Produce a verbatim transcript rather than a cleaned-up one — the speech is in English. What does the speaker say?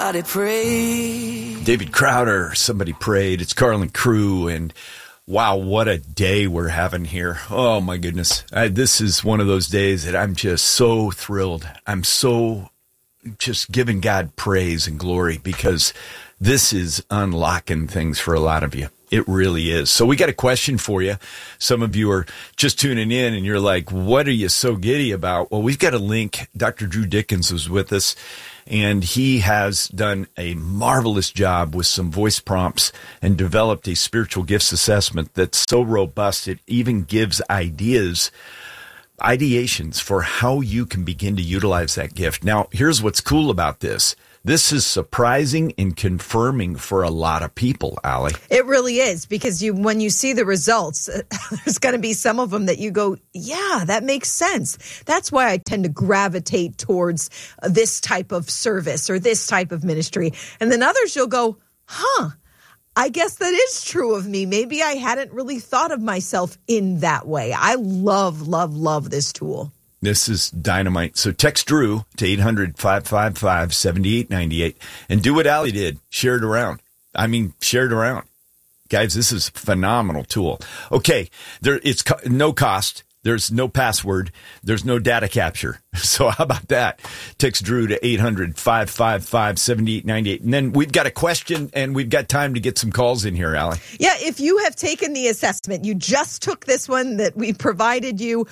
Somebody prayed. David Crowder, Somebody Prayed. It's Carlin Crew, and wow, what a day we're having here. Oh, my goodness. I, this is one of those days that I'm just so thrilled. I'm so just giving God praise and glory because this is unlocking things for a lot of you. It really is. So we got a question for you. Some of you are just tuning in and you're like, what are you so giddy about? Well, we've got a link. Doctor Drew Dickens was with us, and he has done a marvelous job with some voice prompts and developed a spiritual gifts assessment that's so robust it even gives ideas, ideations for how you can begin to utilize that gift. Now, here's what's cool about this. This is surprising and confirming for a lot of people, Allie. It really is, because you, when you see the results, there's going to be some of them that you go, yeah, that makes sense. That's why I tend to gravitate towards this type of service or this type of ministry. And then others you'll go, huh, I guess that is true of me. Maybe I hadn't really thought of myself in that way. I love, love, love this tool. This is dynamite. So text Drew to eight hundred, five five five, seven eight nine eight and do what Allie did. Share it around. I mean, share it around. Guys, this is a phenomenal tool. Okay, there it's co- no cost. There's no password. There's no data capture. So how about that? Text Drew to eight hundred, five five five, seven eight nine eight. And then we've got a question, and we've got time to get some calls in here, Allie. Yeah, if you have taken the assessment, you just took this one that we provided you,